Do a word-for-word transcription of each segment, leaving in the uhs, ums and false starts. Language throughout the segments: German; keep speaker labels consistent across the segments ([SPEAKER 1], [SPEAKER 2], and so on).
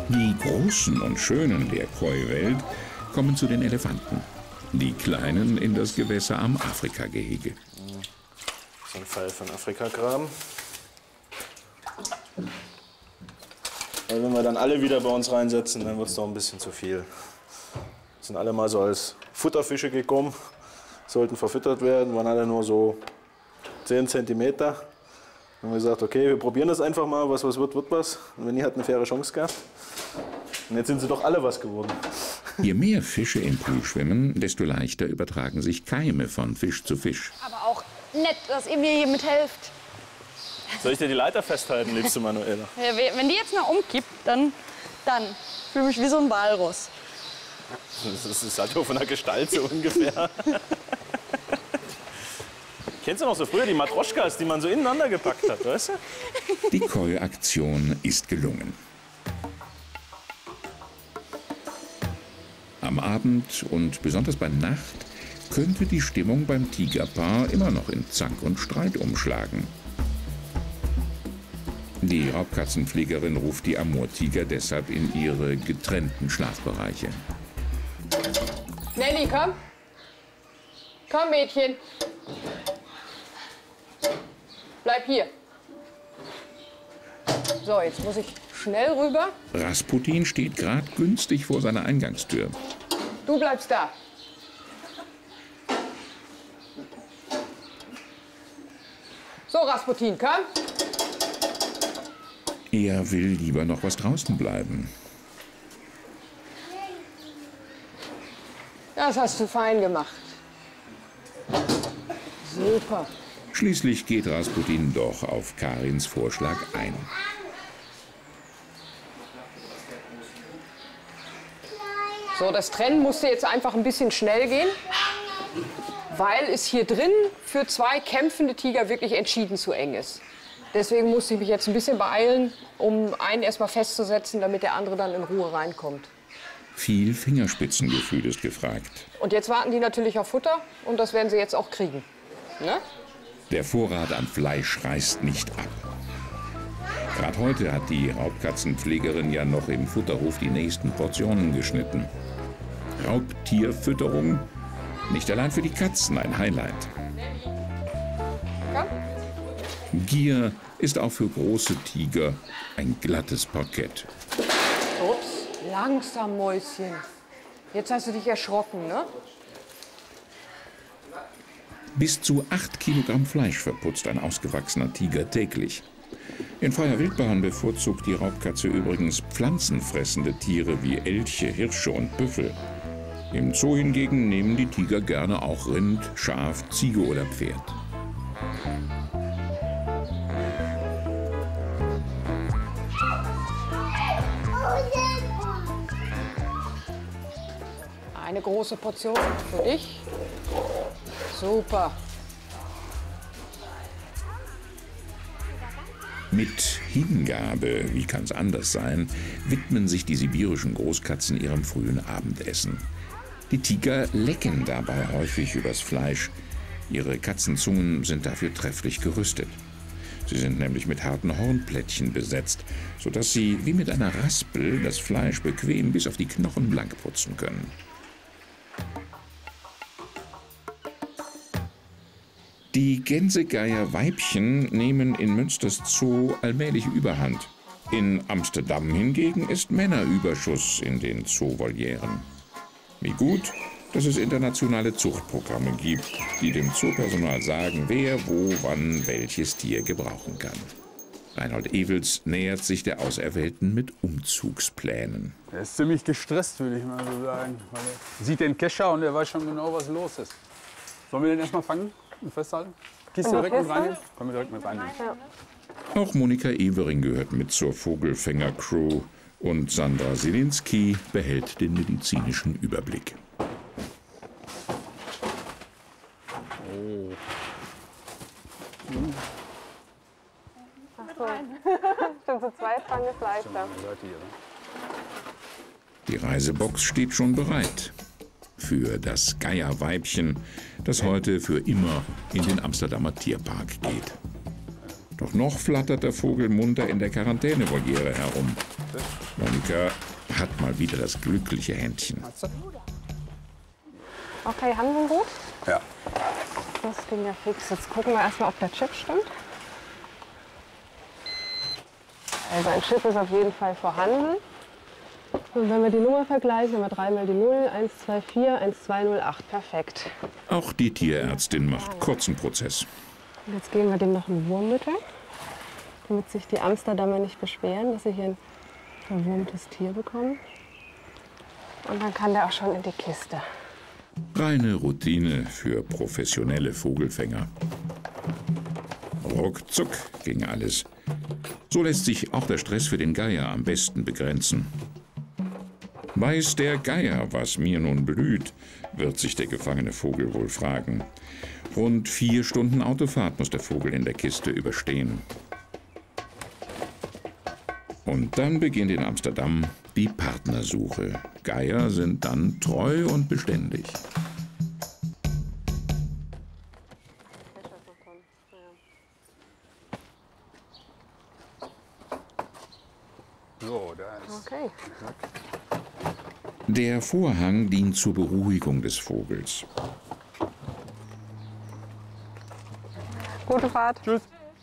[SPEAKER 1] Die Großen und Schönen der Koi-Welt kommen zu den Elefanten. Die Kleinen in das Gewässer am Afrika-Gehege.
[SPEAKER 2] So ein Pfeil von Afrika-Graben. Wenn wir dann alle wieder bei uns reinsetzen, dann wird es doch ein bisschen zu viel. Sind alle mal so als Futterfische gekommen, sollten verfüttert werden, waren alle nur so zehn Zentimeter. Dann haben wir gesagt, okay, wir probieren das einfach mal, was was wird, wird was. Und Vinny hat eine faire Chance gehabt. Und jetzt sind sie doch alle was geworden.
[SPEAKER 1] Je mehr Fische im Pool schwimmen, desto leichter übertragen sich Keime von Fisch zu Fisch.
[SPEAKER 3] Aber auch nett, dass ihr mir hier mithelft.
[SPEAKER 2] Soll ich dir die Leiter festhalten, liebste Manuela?
[SPEAKER 3] Ja, wenn die jetzt mal umkippt, dann, dann fühle ich mich wie so ein Walross.
[SPEAKER 2] Das ist halt nur von der Gestalt so ungefähr. Kennst du noch so früher die Matroschkas, die man so ineinander gepackt hat, weißt du?
[SPEAKER 1] Die Koi-Aktion ist gelungen. Am Abend und besonders bei Nacht könnte die Stimmung beim Tigerpaar immer noch in Zank und Streit umschlagen. Die Raubkatzenpflegerin ruft die Amurtiger deshalb in ihre getrennten Schlafbereiche.
[SPEAKER 3] Nelly, komm. Komm, Mädchen. Bleib hier. So, jetzt muss ich schnell rüber.
[SPEAKER 1] Rasputin steht gerade günstig vor seiner Eingangstür.
[SPEAKER 3] Du bleibst da. So, Rasputin, komm.
[SPEAKER 1] Er will lieber noch was draußen bleiben.
[SPEAKER 3] Das hast du fein gemacht. Super.
[SPEAKER 1] Schließlich geht Rasputin doch auf Karins Vorschlag ein.
[SPEAKER 3] So, das Trennen musste jetzt einfach ein bisschen schnell gehen, weil es hier drin für zwei kämpfende Tiger wirklich entschieden zu eng ist. Deswegen musste ich mich jetzt ein bisschen beeilen, um einen erstmal festzusetzen, damit der andere dann in Ruhe reinkommt.
[SPEAKER 1] Viel Fingerspitzengefühl ist gefragt.
[SPEAKER 3] Und jetzt warten die natürlich auf Futter und das werden sie jetzt auch kriegen. Ne?
[SPEAKER 1] Der Vorrat an Fleisch reißt nicht ab. Gerade heute hat die Raubkatzenpflegerin ja noch im Futterhof die nächsten Portionen geschnitten. Raubtierfütterung, nicht allein für die Katzen ein Highlight.
[SPEAKER 3] Komm.
[SPEAKER 1] Gier ist auch für große Tiger ein glattes Parkett.
[SPEAKER 3] Ups, langsam, Mäuschen. Jetzt hast du dich erschrocken, ne?
[SPEAKER 1] Bis zu acht Kilogramm Fleisch verputzt ein ausgewachsener Tiger täglich. In freier Wildbahn bevorzugt die Raubkatze übrigens pflanzenfressende Tiere wie Elche, Hirsche und Büffel. Im Zoo hingegen nehmen die Tiger gerne auch Rind, Schaf, Ziege oder Pferd.
[SPEAKER 3] Eine große Portion für dich. Super.
[SPEAKER 1] Mit Hingabe, wie kann es anders sein, widmen sich die sibirischen Großkatzen ihrem frühen Abendessen. Die Tiger lecken dabei häufig übers Fleisch. Ihre Katzenzungen sind dafür trefflich gerüstet. Sie sind nämlich mit harten Hornplättchen besetzt, sodass sie wie mit einer Raspel das Fleisch bequem bis auf die Knochen blank putzen können. Die Gänsegeier-Weibchen nehmen in Münsters Zoo allmählich Überhand. In Amsterdam hingegen ist Männerüberschuss in den Zoovolieren. Wie gut, dass es internationale Zuchtprogramme gibt, die dem Zoopersonal sagen, wer, wo, wann welches Tier gebrauchen kann. Reinhold Ewels nähert sich der Auserwählten mit Umzugsplänen.
[SPEAKER 4] Er ist ziemlich gestresst, würde ich mal so sagen. Weil er sieht den Kescher und er weiß schon genau, was los ist. Sollen wir den erstmal fangen und festhalten? Gehst du direkt mit rein? Können wir direkt mit reinnehmen.
[SPEAKER 3] Ja.
[SPEAKER 1] Auch Monika Evering gehört mit zur Vogelfänger-Crew und Sandra Selinski behält den medizinischen Überblick.
[SPEAKER 4] Oh.
[SPEAKER 3] Ach so. Stimmt, zu zweit fangen ist leichter.
[SPEAKER 1] Die Reisebox steht schon bereit für das Geierweibchen, das heute für immer in den Amsterdamer Tierpark geht. Doch noch flattert der Vogel munter in der Quarantänevoliere herum. Monika hat mal wieder das glückliche Händchen.
[SPEAKER 3] Okay, haben wir ihn gut?
[SPEAKER 4] Ja.
[SPEAKER 3] Das ging ja fix. Jetzt gucken wir erstmal, ob der Chip stimmt. Also ein Chip ist auf jeden Fall vorhanden. Und wenn wir die Nummer vergleichen, haben wir dreimal die null, eins zwei vier, eins zwei null acht. Perfekt.
[SPEAKER 1] Auch die Tierärztin macht kurzen Prozess.
[SPEAKER 3] Und jetzt geben wir dem noch ein Wurmmittel, damit sich die Amsterdamer nicht beschweren, dass sie hier ein verwurmtes Tier bekommen. Und dann kann der auch schon in die Kiste.
[SPEAKER 1] Reine Routine für professionelle Vogelfänger. Ruckzuck ging alles. So lässt sich auch der Stress für den Geier am besten begrenzen. Weiß der Geier, was mir nun blüht, wird sich der gefangene Vogel wohl fragen. Rund vier Stunden Autofahrt muss der Vogel in der Kiste überstehen. Und dann beginnt in Amsterdam die Partnersuche. Geier sind dann treu und beständig.
[SPEAKER 4] So, da ist.
[SPEAKER 3] Okay.
[SPEAKER 1] Der Vorhang dient zur Beruhigung des Vogels.
[SPEAKER 3] Gute Fahrt.
[SPEAKER 4] Tschüss.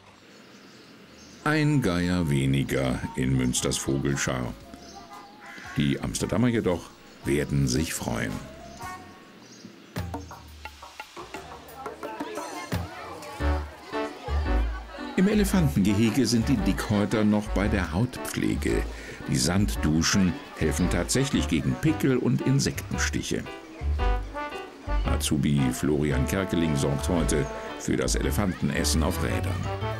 [SPEAKER 1] Ein Geier weniger in Münsters Vogelschar. Die Amsterdamer jedoch werden sich freuen. Im Elefantengehege sind die Dickhäuter noch bei der Hautpflege. Die Sandduschen helfen tatsächlich gegen Pickel und Insektenstiche. Azubi Florian Kerkeling sorgt heute für das Elefantenessen auf Rädern.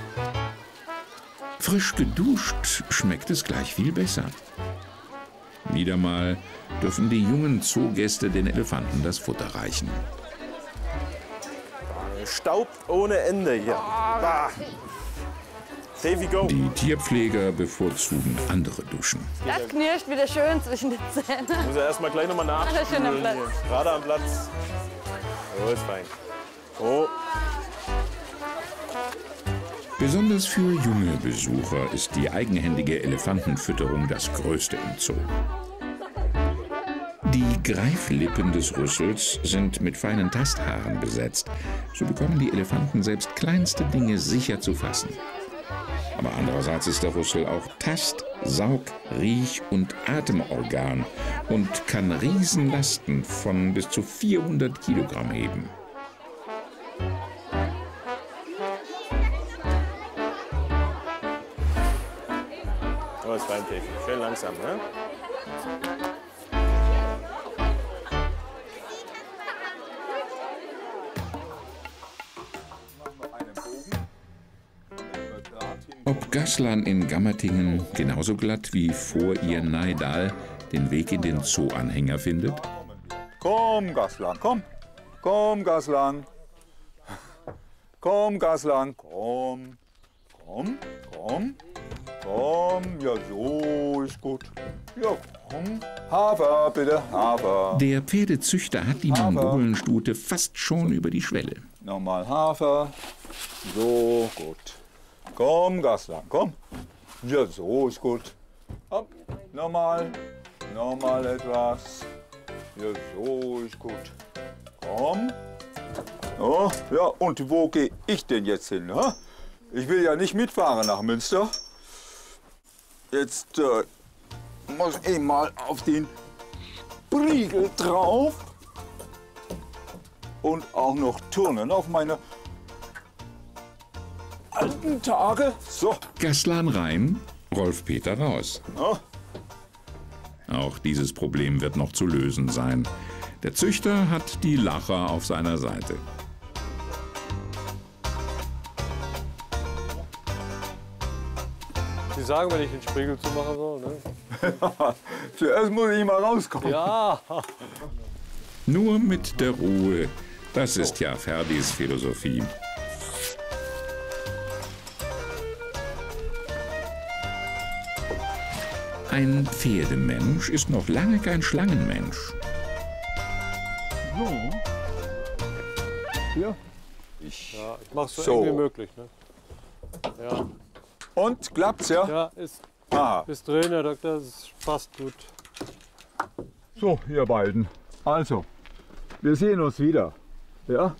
[SPEAKER 1] Frisch geduscht schmeckt es gleich viel besser. Wieder mal dürfen die jungen Zoogäste den Elefanten das Futter reichen.
[SPEAKER 2] Staubt ohne Ende hier. Bah. Davy, go.
[SPEAKER 1] Die Tierpfleger bevorzugen andere Duschen.
[SPEAKER 5] Das knirscht wieder schön zwischen den Zähnen.
[SPEAKER 2] Muss ja erstmal gleich nochmal
[SPEAKER 5] Alles schön am
[SPEAKER 2] nachspülen.
[SPEAKER 5] Platz.
[SPEAKER 2] hier. Gerade am Platz. Oh, ist fein. Oh.
[SPEAKER 1] Besonders für junge Besucher ist die eigenhändige Elefantenfütterung das Größte im Zoo. Die Greiflippen des Rüssels sind mit feinen Tasthaaren besetzt. So bekommen die Elefanten selbst kleinste Dinge sicher zu fassen. Aber andererseits ist der Rüssel auch Tast-, Saug-, Riech- und Atemorgan und kann Riesenlasten von bis zu vierhundert Kilogramm heben.
[SPEAKER 2] Oh, ist fein, Davy. Schön langsam, ne?
[SPEAKER 1] Ob Gaslan in Gammertingen genauso glatt wie vor ihr Naidal den Weg in den Zooanhänger findet?
[SPEAKER 6] Komm, Gaslan, komm. Komm, Gaslan. Komm, Gaslan, komm. Komm, komm. Komm, ja, so ist gut. Ja, komm. Hafer, bitte, Hafer.
[SPEAKER 1] Der Pferdezüchter hat die Mongolenstute fast schon über die Schwelle.
[SPEAKER 6] Nochmal Hafer. So, gut. Komm, Gaslan, komm. Ja, so ist gut. Hopp, nochmal. Nochmal etwas. Ja, so ist gut. Komm. Oh, ja, und wo gehe ich denn jetzt hin? Ha? Ich will ja nicht mitfahren nach Münster. Jetzt äh, muss ich mal auf den Briegel drauf. Und auch noch turnen auf meine alten Tage. So.
[SPEAKER 1] Gaslan rein, Rolf-Peter raus.
[SPEAKER 6] Oh.
[SPEAKER 1] Auch dieses Problem wird noch zu lösen sein. Der Züchter hat die Lacher auf seiner Seite.
[SPEAKER 7] Sie sagen, wenn ich den Spiegel zumachen soll, ne?
[SPEAKER 6] Zuerst muss ich mal rauskommen.
[SPEAKER 7] Ja.
[SPEAKER 1] Nur mit der Ruhe. Das ist ja Ferdis Philosophie. Ein Pferdemensch ist noch lange kein Schlangenmensch.
[SPEAKER 6] So. Hier.
[SPEAKER 7] Ja, ich mach's so,
[SPEAKER 6] So.
[SPEAKER 7] eng wie möglich, ne? Ja.
[SPEAKER 6] Und klappt's, ja?
[SPEAKER 7] Ja, ist
[SPEAKER 6] Aha.
[SPEAKER 7] Bis drin, Herr Doktor, das passt gut.
[SPEAKER 6] So, ihr beiden. Also, wir sehen uns wieder. Ja?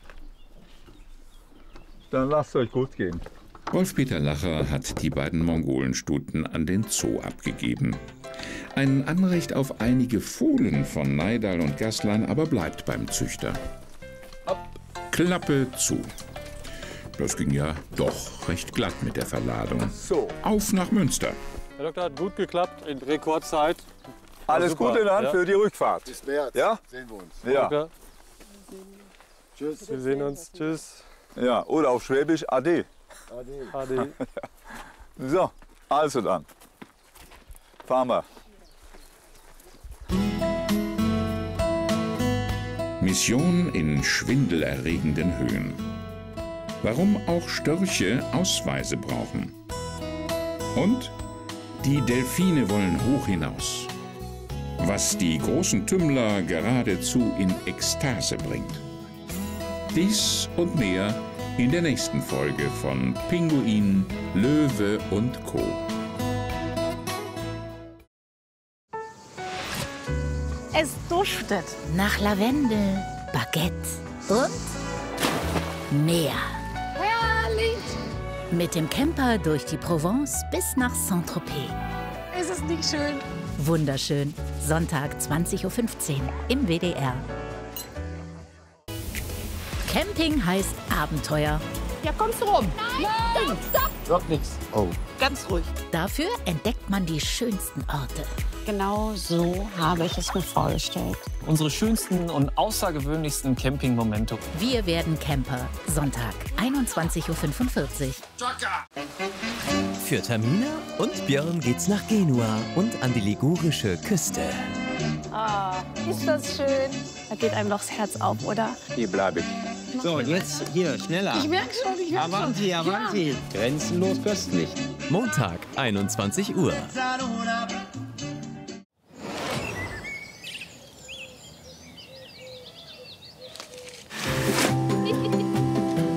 [SPEAKER 6] Dann lasst euch gut gehen.
[SPEAKER 1] Wolf-Peter Lacher hat die beiden Mongolenstuten an den Zoo abgegeben. Ein Anrecht auf einige Fohlen von Neidal und Gaslan aber bleibt beim Züchter. Klappe zu. Das ging ja doch recht glatt mit der Verladung.
[SPEAKER 6] So.
[SPEAKER 1] Auf nach Münster.
[SPEAKER 7] Herr Doktor, hat gut geklappt, in Rekordzeit.
[SPEAKER 6] Alles
[SPEAKER 7] super.
[SPEAKER 6] Gute dann
[SPEAKER 7] Ja.
[SPEAKER 6] für die Rückfahrt.
[SPEAKER 8] Bis März
[SPEAKER 6] Ja?
[SPEAKER 8] sehen wir uns.
[SPEAKER 6] Ja.
[SPEAKER 7] Doktor,
[SPEAKER 8] Tschüss.
[SPEAKER 7] wir sehen uns. Tschüss.
[SPEAKER 6] Ja, oder auf Schwäbisch Ade.
[SPEAKER 8] Ade.
[SPEAKER 7] Ade.
[SPEAKER 6] So, also dann. Fahren wir.
[SPEAKER 1] Mission in schwindelerregenden Höhen. Warum auch Störche Ausweise brauchen. Und die Delfine wollen hoch hinaus. Was die großen Tümmler geradezu in Ekstase bringt. Dies und mehr in der nächsten Folge von Pinguin, Löwe und Co.
[SPEAKER 9] Es duftet nach Lavendel, Baguette und Meer.
[SPEAKER 5] Herrlich!
[SPEAKER 9] Mit dem Camper durch die Provence bis nach Saint-Tropez.
[SPEAKER 5] Ist es nicht schön?
[SPEAKER 9] Wunderschön. Sonntag zwanzig Uhr fünfzehn im W D R. Camping heißt Abenteuer.
[SPEAKER 5] Ja, kommst du rum? Nein! Stopp, stopp!
[SPEAKER 7] Wird nichts.
[SPEAKER 5] Ganz ruhig.
[SPEAKER 9] Dafür entdeckt man die schönsten Orte.
[SPEAKER 10] Genau so habe ich es mir vorgestellt.
[SPEAKER 11] Unsere schönsten und außergewöhnlichsten Campingmomente.
[SPEAKER 9] Wir werden Camper. Sonntag, einundzwanzig Uhr fünfundvierzig.
[SPEAKER 12] Für Tamina und Björn geht's nach Genua und an die ligurische Küste.
[SPEAKER 5] Ah, ist das schön. Da geht einem doch das Herz auf, oder?
[SPEAKER 13] Hier bleibe ich. So, jetzt hier, schneller.
[SPEAKER 5] Ich merke schon, ich merke schon.
[SPEAKER 13] Avanti, avanti.
[SPEAKER 5] Ja.
[SPEAKER 13] Grenzenlos köstlich.
[SPEAKER 12] Montag, einundzwanzig Uhr.